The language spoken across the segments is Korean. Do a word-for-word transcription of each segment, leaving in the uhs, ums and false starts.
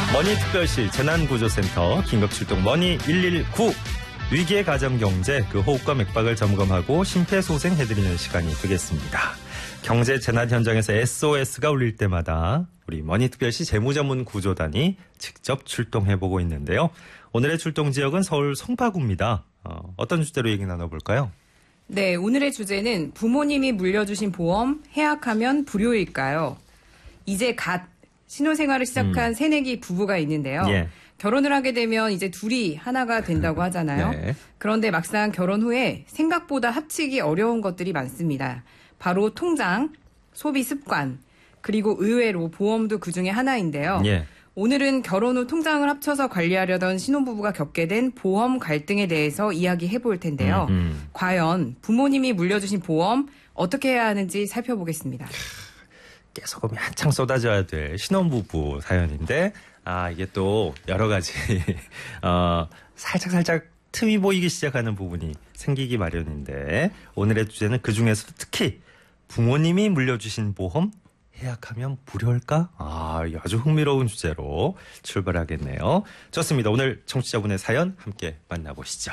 머니특별시 재난구조센터 긴급출동 머니 일일구 위기의 가정경제 그 호흡과 맥박을 점검하고 심폐소생해드리는 시간이 되겠습니다. 경제 재난 현장에서 에스오에스가 울릴 때마다 우리 머니특별시 재무전문구조단이 직접 출동해보고 있는데요. 오늘의 출동 지역은 서울 송파구입니다. 어, 어떤 주제로 얘기 나눠볼까요? 네, 오늘의 주제는 부모님이 물려주신 보험 해약하면 불효일까요? 이제 갓 신혼생활을 시작한 음. 새내기 부부가 있는데요. 예. 결혼을 하게 되면 이제 둘이 하나가 된다고 하잖아요. 네. 그런데 막상 결혼 후에 생각보다 합치기 어려운 것들이 많습니다. 바로 통장, 소비 습관, 그리고 의외로 보험도 그중에 하나인데요. 예. 오늘은 결혼 후 통장을 합쳐서 관리하려던 신혼부부가 겪게 된 보험 갈등에 대해서 이야기해 볼 텐데요. 음, 음. 과연 부모님이 물려주신 보험 어떻게 해야 하는지 살펴보겠습니다. 깨소금이 한창 쏟아져야 될 신혼부부 사연인데 아 이게 또 여러 가지 어, 살짝 살짝 틈이 보이기 시작하는 부분이 생기기 마련인데 오늘의 주제는 그중에서 특히 부모님이 물려주신 보험 해약하면 불효일까? 아 아주 흥미로운 주제로 출발하겠네요. 좋습니다. 오늘 청취자분의 사연 함께 만나보시죠.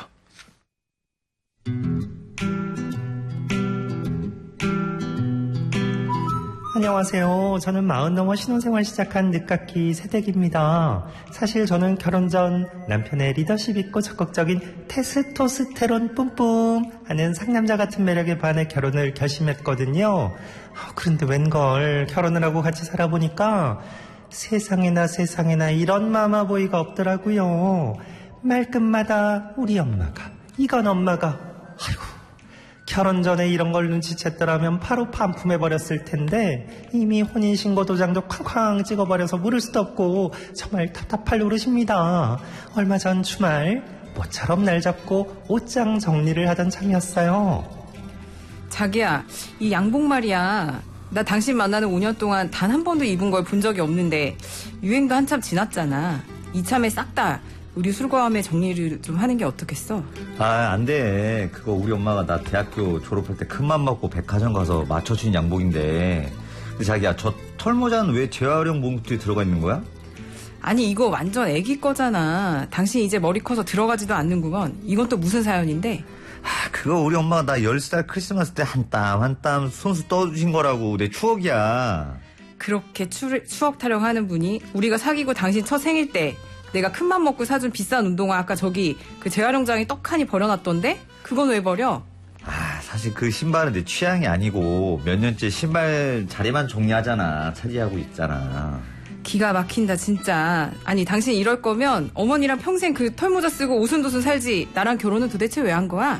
안녕하세요. 저는 마흔 넘어 신혼생활 시작한 늦깎이 새댁입니다. 사실 저는 결혼 전 남편의 리더십 있고 적극적인 테스토스테론 뿜뿜 하는 상남자 같은 매력에 반해 결혼을 결심했거든요. 그런데 웬걸 결혼을 하고 같이 살아보니까 세상에나 세상에나 이런 마마보이가 없더라고요. 말끝마다 우리 엄마가 이건 엄마가 아이고 결혼 전에 이런 걸 눈치챘더라면 바로 반품해버렸을 텐데 이미 혼인신고 도장도 쾅쾅 찍어버려서 물을 수도 없고 정말 답답할 노릇입니다. 얼마 전 주말 모처럼 날 잡고 옷장 정리를 하던 참이었어요. 자기야, 이 양복 말이야. 나 당신 만나는 오 년 동안 단 한 번도 입은 걸 본 적이 없는데 유행도 한참 지났잖아. 이참에 싹 다 우리 술과함에 정리를 좀 하는 게 어떻겠어? 아, 안 돼. 그거 우리 엄마가 나 대학교 졸업할 때 큰맘 먹고 백화점 가서 맞춰준 양복인데. 근데 자기야, 저 털모자는 왜 재활용 봉투에 들어가 있는 거야? 아니, 이거 완전 애기 거잖아. 당신 이제 머리 커서 들어가지도 않는구먼. 이건 또 무슨 사연인데? 아, 그거 우리 엄마가 나 열 살 크리스마스 때 한 땀 한 땀 손수 떠주신 거라고. 내 추억이야. 그렇게 추, 추억 타령하는 분이 우리가 사귀고 당신 첫 생일 때 내가 큰맘 먹고 사준 비싼 운동화 아까 저기 그 재활용장에 떡하니 버려놨던데? 그건 왜 버려? 아 사실 그 신발은 내 취향이 아니고 몇 년째 신발 자리만 정리하잖아. 차지하고 있잖아. 기가 막힌다 진짜. 아니 당신 이럴 거면 어머니랑 평생 그 털모자 쓰고 오순도순 살지. 나랑 결혼은 도대체 왜 한 거야?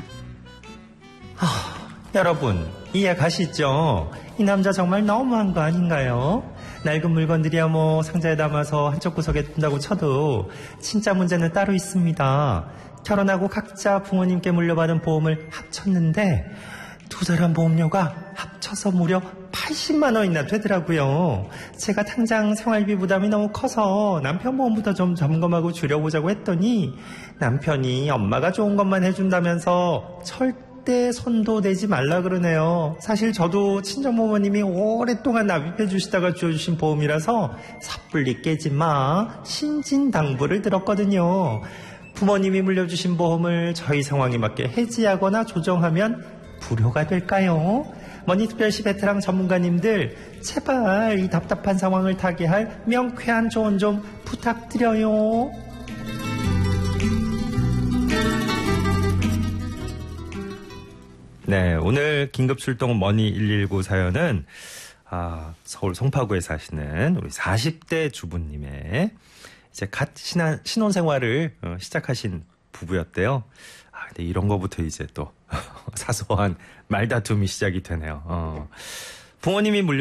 하, 여러분 이해 가시죠? 이 남자 정말 너무한 거 아닌가요? 낡은 물건들이야 뭐 상자에 담아서 한쪽 구석에 둔다고 쳐도 진짜 문제는 따로 있습니다. 결혼하고 각자 부모님께 물려받은 보험을 합쳤는데 두 사람 보험료가 합쳐서 무려 팔십만 원이나 되더라고요. 제가 당장 생활비 부담이 너무 커서 남편 보험부터 좀 점검하고 줄여보자고 했더니 남편이 엄마가 좋은 것만 해준다면서 절대 때 손도 대지 말라 그러네요. 사실 저도 친정부모님이 오랫동안 납입해 주시다가 주어주신 보험이라서 섣불리 깨지 마 신진당부를 들었거든요. 부모님이 물려주신 보험을 저희 상황에 맞게 해지하거나 조정하면 불효가 될까요? 머니특별시 베테랑 전문가님들 제발 이 답답한 상황을 타개할 명쾌한 조언 좀 부탁드려요. 네, 오늘 긴급출동 머니 일일구 사연은 아, 서울 송파구에 사시는 우리 사십 대 주부님의 이제 갓 신혼, 신혼생활을 어, 시작하신 부부였대요. 아, 근데 이런 거부터 이제 또 사소한 말다툼이 시작이 되네요. 어. 부모님이 물려